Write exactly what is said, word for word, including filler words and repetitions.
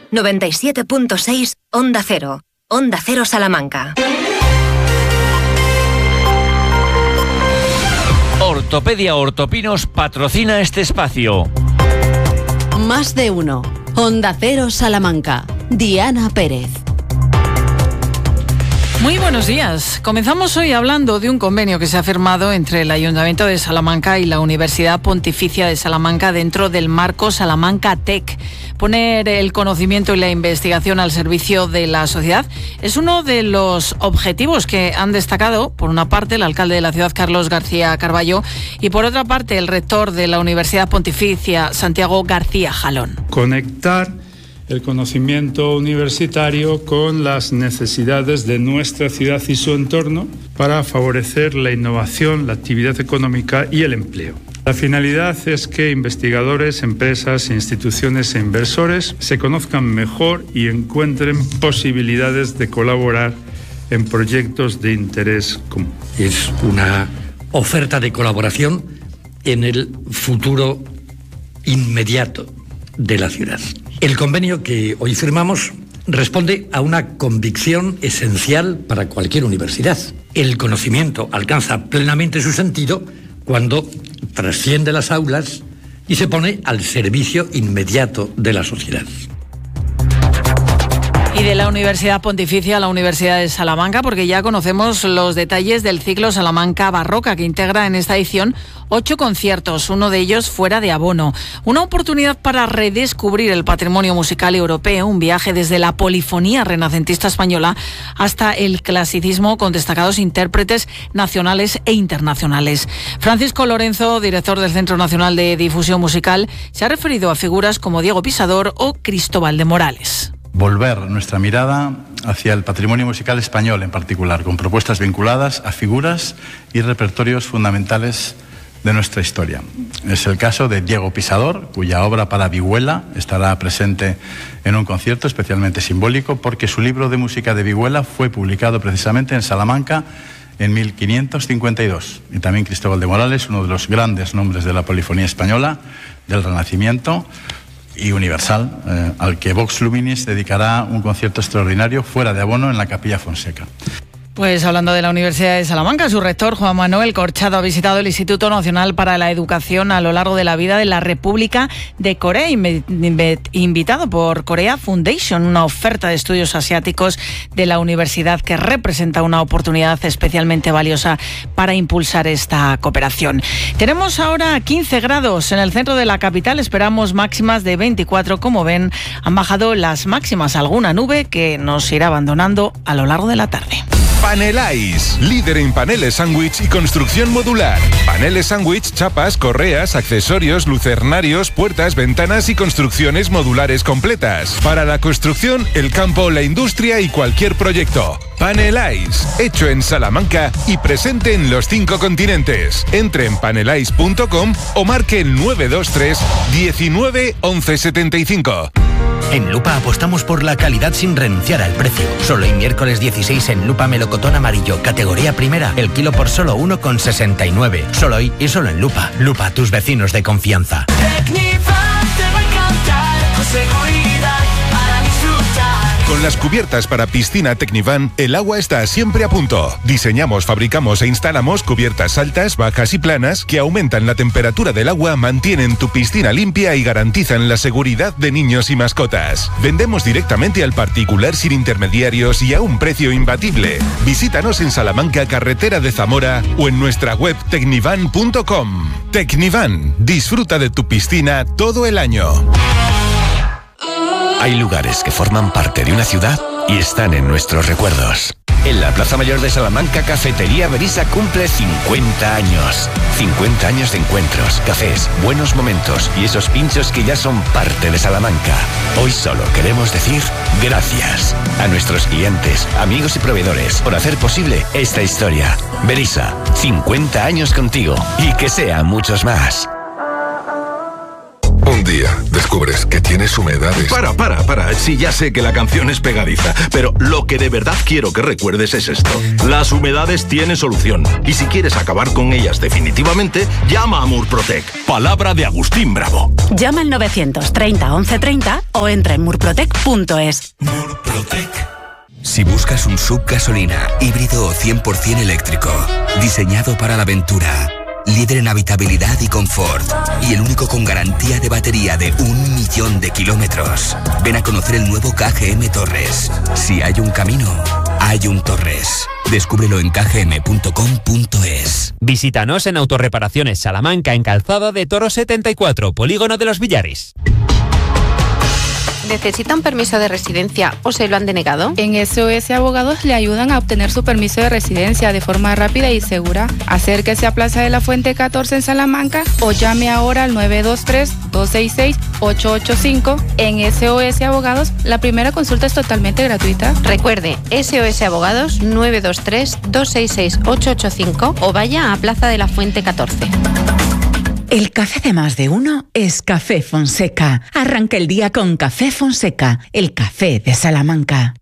noventa y siete punto seis Onda Cero. Onda Cero Salamanca. Ortopedia Ortopinos patrocina este espacio. Más de uno. Onda Cero Salamanca. Diana Pérez. Muy buenos días. Comenzamos hoy hablando de un convenio que se ha firmado entre el Ayuntamiento de Salamanca y la Universidad Pontificia de Salamanca dentro del marco Salamanca Tech. Poner el conocimiento y la investigación al servicio de la sociedad es uno de los objetivos que han destacado, por una parte, el alcalde de la ciudad, Carlos García Carballo, y por otra parte, el rector de la Universidad Pontificia, Santiago García Jalón. Conectar el conocimiento universitario con las necesidades de nuestra ciudad y su entorno para favorecer la innovación, la actividad económica y el empleo. La finalidad es que investigadores, empresas, instituciones e inversores se conozcan mejor y encuentren posibilidades de colaborar en proyectos de interés común. Es una oferta de colaboración en el futuro inmediato de la ciudad. El convenio que hoy firmamos responde a una convicción esencial para cualquier universidad. El conocimiento alcanza plenamente su sentido cuando trasciende las aulas y se pone al servicio inmediato de la sociedad. Y de la Universidad Pontificia a la Universidad de Salamanca, porque ya conocemos los detalles del ciclo Salamanca Barroca, que integra en esta edición ocho conciertos, uno de ellos fuera de abono. Una oportunidad para redescubrir el patrimonio musical europeo, un viaje desde la polifonía renacentista española hasta el clasicismo con destacados intérpretes nacionales e internacionales. Francisco Lorenzo, director del Centro Nacional de Difusión Musical, se ha referido a figuras como Diego Pisador o Cristóbal de Morales. Volver nuestra mirada hacia el patrimonio musical español en particular, con propuestas vinculadas a figuras y repertorios fundamentales de nuestra historia. Es el caso de Diego Pisador, cuya obra para vihuela estará presente en un concierto especialmente simbólico porque su libro de música de vihuela fue publicado precisamente en Salamanca en mil quinientos cincuenta y dos. Y también Cristóbal de Morales, uno de los grandes nombres de la polifonía española, del Renacimiento y universal, eh, al que Vox Luminis dedicará un concierto extraordinario fuera de abono en la Capilla Fonseca. Pues hablando de la Universidad de Salamanca, su rector, Juan Manuel Corchado, ha visitado el Instituto Nacional para la Educación a lo largo de la vida de la República de Corea, invitado por Korea Foundation, una oferta de estudios asiáticos de la universidad que representa una oportunidad especialmente valiosa para impulsar esta cooperación. Tenemos ahora quince grados en el centro de la capital, esperamos máximas de veinticuatro. Como ven, han bajado las máximas, alguna nube que nos irá abandonando a lo largo de la tarde. Paneláis, líder en paneles sándwich y construcción modular. Paneles sándwich, chapas, correas, accesorios, lucernarios, puertas, ventanas y construcciones modulares completas. Para la construcción, el campo, la industria y cualquier proyecto. Paneláis, hecho en Salamanca y presente en los cinco continentes. Entre en paneláis punto com o marque el nueve dos tres diecinueve once setenta y cinco. En Lupa apostamos por la calidad sin renunciar al precio. Solo el miércoles dieciséis en Lupa melocotón amarillo, categoría primera, el kilo por solo uno con sesenta y nueve. Solo hoy y solo en Lupa. Lupa, tus vecinos de confianza. Tecnivan te va a encantar, con seguridad para disfrutar. Con las cubiertas para piscina Tecnivan, el agua está siempre a punto. Diseñamos, fabricamos e instalamos cubiertas altas, bajas y planas que aumentan la temperatura del agua, mantienen tu piscina limpia y garantizan la seguridad de niños y mascotas. Vendemos directamente al particular sin intermediarios y a un precio imbatible. Visítanos en Salamanca, carretera de Zamora o en nuestra web tecnivan punto com. Tecnivan, disfruta de tu piscina todo el año. Hay lugares que forman parte de una ciudad y están en nuestros recuerdos. En la Plaza Mayor de Salamanca, Cafetería Berisa cumple cincuenta años. cincuenta años de encuentros, cafés, buenos momentos y esos pinchos que ya son parte de Salamanca. Hoy solo queremos decir gracias a nuestros clientes, amigos y proveedores por hacer posible esta historia. Berisa, cincuenta años contigo y que sean muchos más. Un día, descubrí descubres que tienes humedades. Para, para, para. Sí, ya sé que la canción es pegadiza, pero lo que de verdad quiero que recuerdes es esto. Las humedades tienen solución. Y si quieres acabar con ellas definitivamente, llama a Murprotec. Palabra de Agustín Bravo. Llama al novecientos treinta once treinta o entra en murprotec punto es. Murprotec. Si buscas un sub gasolina, híbrido o cien por ciento eléctrico, diseñado para la aventura, líder en habitabilidad y confort, y el único con garantía de batería de un millón de kilómetros, ven a conocer el nuevo K G M Torres. Si hay un camino, hay un Torres. Descúbrelo en k g m punto com punto es. Visítanos en Autorreparaciones Salamanca, en Calzada de Toro setenta y cuatro, Polígono de los Villares. ¿Necesita un permiso de residencia o se lo han denegado? En S O S Abogados le ayudan a obtener su permiso de residencia de forma rápida y segura. Acérquese a Plaza de la Fuente catorce en Salamanca o llame ahora al nueve dos tres, dos seis seis, ocho ocho cinco. En S O S Abogados, la primera consulta es totalmente gratuita. Recuerde, S O S Abogados nueve dos tres, dos seis seis, ocho ocho cinco o vaya a Plaza de la Fuente catorce. El café de más de uno es Café Fonseca. Arranca el día con Café Fonseca, el café de Salamanca.